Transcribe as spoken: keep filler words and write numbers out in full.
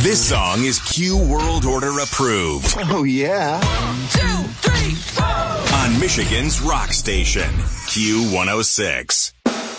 This song is Q World Order approved. Oh, yeah. One, two, three, four. On Michigan's rock station, Q one oh six.